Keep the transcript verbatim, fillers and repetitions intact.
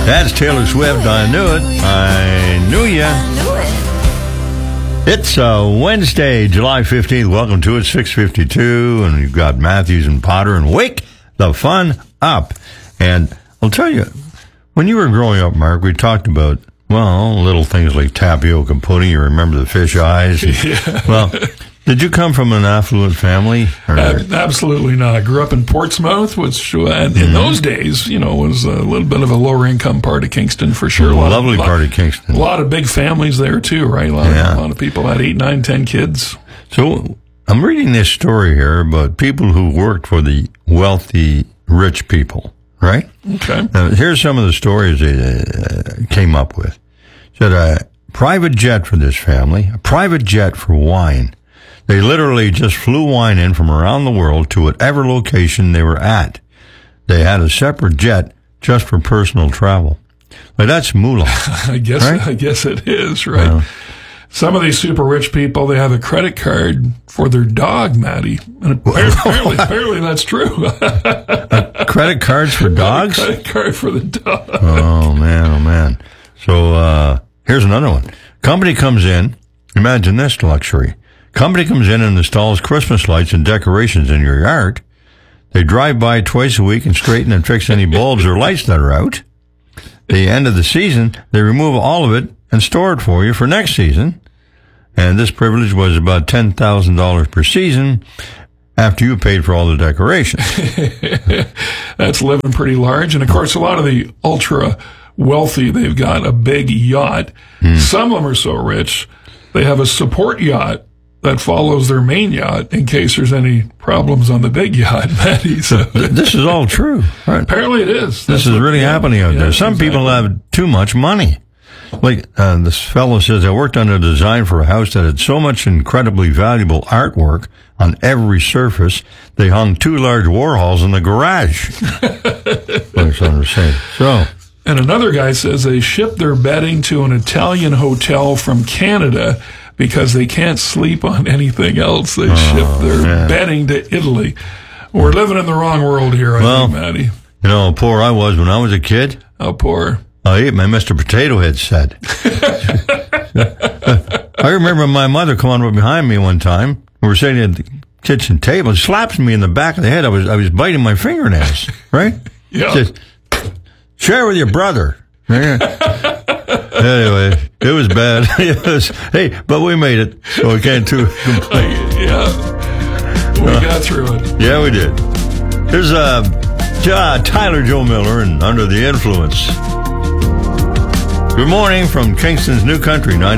That's Taylor Swift. I knew it. I knew ya. I knew it. It's uh, Wednesday, July fifteenth. Welcome to it, six fifty-two. And you've got Matthews and Potter. And wake the fun up. And I'll tell you, when you were growing up, Mark, we talked about, well, little things like tapioca pudding. You remember the fish eyes? And, yeah. Well, did you come from an affluent family? Or? Uh, absolutely not. I grew up in Portsmouth, which uh, in mm-hmm. those days, you know, was a little bit of a lower income part of Kingston for sure. A lot lovely of, part of Kingston. A lot of big families there too, right? A lot, yeah. of, a lot of people had eight, nine, ten kids. So I'm reading this story here about people who worked for the wealthy, rich people, right? Okay. Now, here's some of the stories they uh, came up with. Said a private jet for this family, a private jet for wine. They literally just flew wine in from around the world to whatever location they were at. They had a separate jet just for personal travel. Like, that's moolah. I guess, right? I guess it is, right? Well, some of these super rich people, they have a credit card for their dog, Matty. And apparently, apparently, apparently that's true. uh, credit cards for dogs? A credit card for the dog. Oh, man, oh, man. So, uh, here's another one. Company comes in. Imagine this luxury. Company comes in and installs Christmas lights and decorations in your yard. They drive by twice a week and straighten and fix any bulbs or lights that are out. At the end of the season, they remove all of it and store it for you for next season. And this privilege was about ten thousand dollars per season after you paid for all the decorations. That's living pretty large. And, of course, a lot of the ultra wealthy, they've got a big yacht. Hmm. Some of them are so rich, they have a support yacht that follows their main yacht in case there's any problems on the big yacht, Matty. So this is all true. Right. Apparently it is. This That's is what, really yeah, happening out yeah, there. Some exactly. people have too much money. Like uh, this fellow says, I worked on a design for a house that had so much incredibly valuable artwork on every surface, they hung two large Warhols in the garage. That's what I'm saying. So... And another guy says they ship their bedding to an Italian hotel from Canada because they can't sleep on anything else. They oh, ship their man. bedding to Italy. We're living in the wrong world here, I well, think, Matty. You know how poor I was when I was a kid? How poor? I ate my Mister Potato Head set. I remember my mother coming up behind me one time. We were sitting at the kitchen table and slaps me in the back of the head. I was I was biting my fingernails, right? Yeah. Says, share with your brother. Anyway, it was bad. It was, hey, but we made it, so we can't too complain. Yeah, we uh, got through it. Yeah, we did. Here's uh, uh, Tyler Joe Miller and Under the Influence. Good morning from Kingston's New Country, ninety